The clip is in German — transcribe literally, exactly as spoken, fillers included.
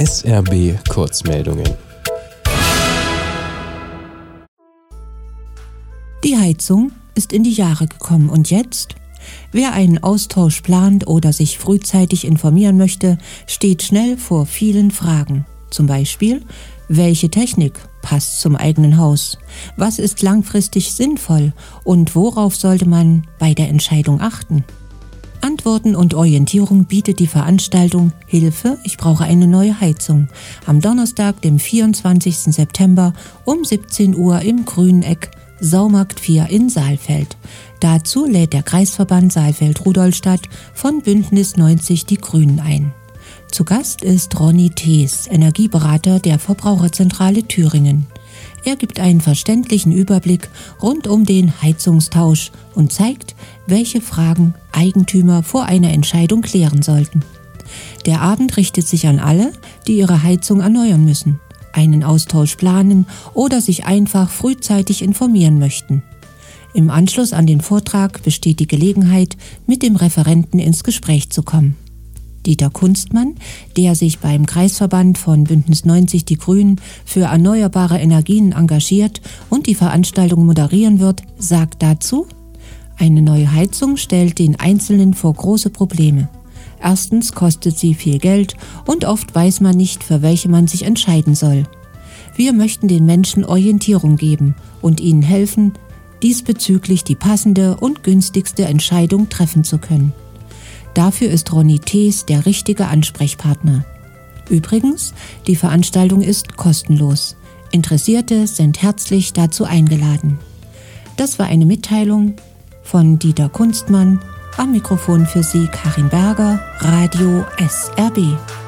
S R B Kurzmeldungen. Die Heizung ist in die Jahre gekommen und jetzt? Wer einen Austausch plant oder sich frühzeitig informieren möchte, steht schnell vor vielen Fragen. Zum Beispiel, welche Technik passt zum eigenen Haus? Was ist langfristig sinnvoll und worauf sollte man bei der Entscheidung achten? Antworten und Orientierung bietet die Veranstaltung Hilfe, ich brauche eine neue Heizung am Donnerstag, dem vierundzwanzigsten September um siebzehn Uhr im Grüneck, Saumarkt vier in Saalfeld. Dazu lädt der Kreisverband Saalfeld-Rudolstadt von Bündnis neunzig Die Grünen ein. Zu Gast ist Ronny Thees, Energieberater der Verbraucherzentrale Thüringen. Er gibt einen verständlichen Überblick rund um den Heizungstausch und zeigt, welche Fragen Eigentümer vor einer Entscheidung klären sollten. Der Abend richtet sich an alle, die ihre Heizung erneuern müssen, einen Austausch planen oder sich einfach frühzeitig informieren möchten. Im Anschluss an den Vortrag besteht die Gelegenheit, mit dem Referenten ins Gespräch zu kommen. Dieter Kunstmann, der sich beim Kreisverband von Bündnis neunzig Die Grünen für erneuerbare Energien engagiert und die Veranstaltung moderieren wird, sagt dazu: Eine neue Heizung stellt den Einzelnen vor große Probleme. Erstens kostet sie viel Geld und oft weiß man nicht, für welche man sich entscheiden soll. Wir möchten den Menschen Orientierung geben und ihnen helfen, diesbezüglich die passende und günstigste Entscheidung treffen zu können. Dafür ist Ronny Thees der richtige Ansprechpartner. Übrigens, die Veranstaltung ist kostenlos. Interessierte sind herzlich dazu eingeladen. Das war eine Mitteilung von Dieter Kunstmann. Am Mikrofon für Sie Karin Berger, Radio S R B.